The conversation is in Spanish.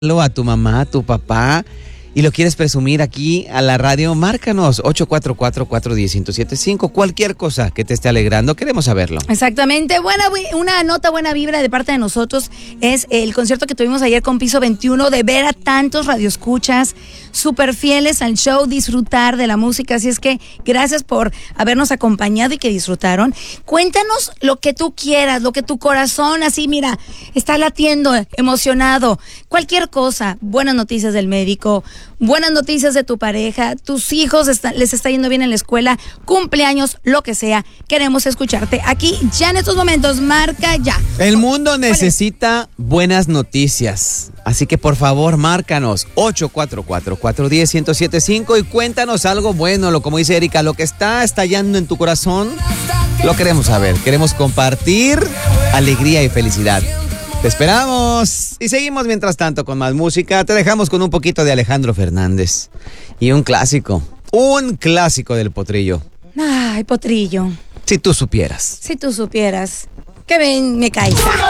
a tu mamá, a tu papá, y lo quieres presumir aquí a la radio, márcanos 844-410-1075. Cualquier cosa que te esté alegrando, queremos saberlo. Exactamente. Una nota buena vibra de parte de nosotros es el concierto que tuvimos ayer con Piso 21, de ver a tantos radioescuchas súper fieles al show, disfrutar de la música. Así es que gracias por habernos acompañado y que disfrutaron. Cuéntanos lo que tú quieras, lo que tu corazón así, mira, está latiendo, emocionado. Cualquier cosa, buenas noticias del médico, buenas noticias de tu pareja, tus hijos les está yendo bien en la escuela, cumpleaños, lo que sea. Queremos escucharte aquí ya en estos momentos. Marca ya. El mundo necesita buenas noticias. Así que por favor, márcanos 844-410-1075 y cuéntanos algo bueno, como dice Erika, lo que está estallando en tu corazón, lo queremos saber. Queremos compartir alegría y felicidad. Te esperamos. Y seguimos mientras tanto con más música. Te dejamos con un poquito de Alejandro Fernández y un clásico del Potrillo. Ay, Potrillo. Si tú supieras. Si tú supieras. Que ven, me caes.